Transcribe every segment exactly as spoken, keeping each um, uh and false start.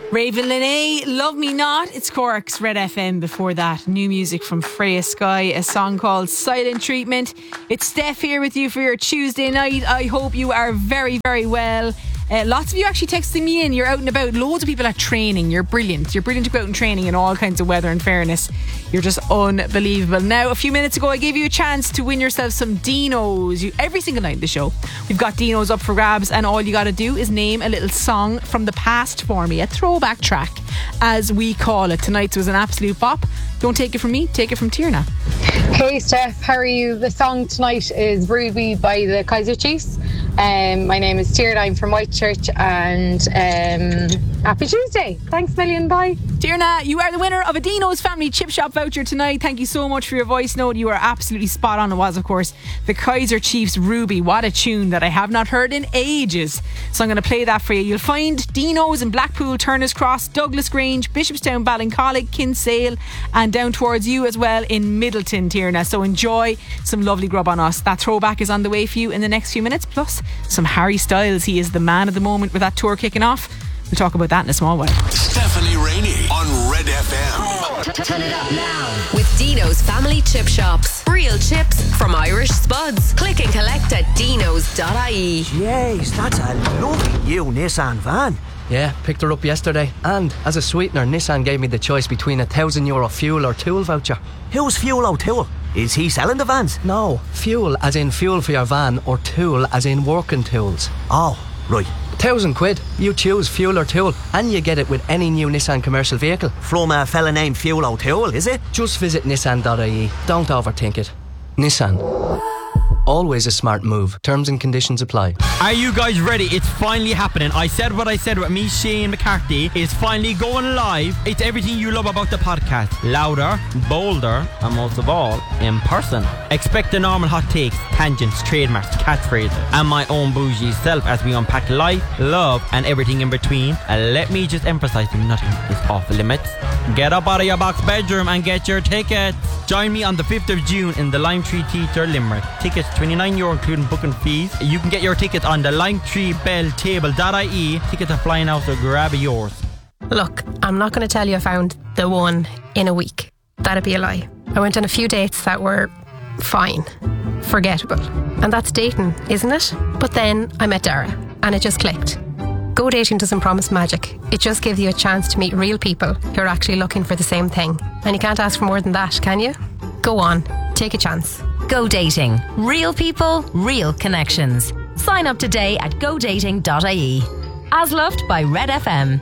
Raven Linné, Love Me Not. It's Cork's Red F M. Before that, new music from Freya Sky, a song called Silent Treatment. It's Steph here with you for your Tuesday night. I hope you are very, very well. Uh, lots of you actually texting me in. You're out and about. Loads of people at training. You're brilliant. You're brilliant to go out and training in all kinds of weather, in fairness. You're just unbelievable. Now, a few minutes ago, I gave you a chance to win yourself some Dinos. You, every single night in the show, we've got Dinos up for grabs, and all you got to do is name a little song from the past for me. A throwback track, as we call it. Tonight's was an absolute bop. Don't take it from me, take it from Tierna. Hey Steph, how are you? The song tonight is Ruby by the Kaiser Chiefs. Um, my name is Tierna, I'm from Whitechurch, and um, happy Tuesday. Thanks a million, bye. Tierna, you are the winner of a Dino's Family Chip Shop voucher tonight. Thank you so much for your voice note. You are absolutely spot on. It was, of course, the Kaiser Chiefs Ruby. What a tune that I have not heard in ages. So I'm going to play that for you. You'll find Dino's in Blackpool, Turner's Cross, Douglas Grange, Bishopstown, Ballincollig, Kinsale, and down towards you as well in Middleton, Tierna. So enjoy some lovely grub on us. That throwback is on the way for you in the next few minutes, plus some Harry Styles. He is the man of the moment with that tour kicking off. We'll talk about that in a small while. Stephanie Rainey on Red F M. Turn it up now with Dino's Family Chip Shops. Real chips from Irish Spuds. Click and collect at dinos dot I E. Jeez, that's a lovely new Nissan van. Yeah, picked her up yesterday. And as a sweetener, Nissan gave me the choice between a thousand euro fuel or tool voucher. Who's Fuel O'Toole? Is he selling the vans? No, fuel as in fuel for your van, or tool as in working tools. Oh, right. Thousand quid. You choose fuel or tool, and you get it with any new Nissan commercial vehicle. From a fella named Fuel O'Toole, is it? Just visit nissan dot I E. Don't overthink it. Nissan. Always a smart move. Terms and conditions apply. Are you guys ready? It's finally happening. I said what I said with me, Shane McCarthy. It's finally going live. It's everything you love about the podcast. Louder, bolder, and most of all, in person. Expect the normal hot takes, tangents, trademarks, catchphrases, and my own bougie self as we unpack life, love, and everything in between. And let me just emphasize, nothing is off limits. Get up out of your box bedroom and get your tickets. Join me on the fifth of June in the Lime Tree Theatre, Limerick. Tickets twenty-nine euro including booking fees. You can get your tickets on the lime tree bell table dot I E. Tickets are flying out, so grab yours. Look, I'm not going to tell you I found the one in a week. That'd be a lie. I went on a few dates that were fine, forgettable. And that's dating, isn't it? But then I met Dara and it just clicked. Go dating doesn't promise magic. It just gives you a chance to meet real people who are actually looking for the same thing. And you can't ask for more than that, can you? Go on, take a chance. Go dating. Real people, real connections. Sign up today at go dating dot I E. As loved by Red F M.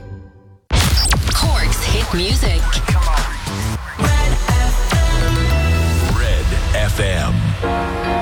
Cork's hit music. Red F M.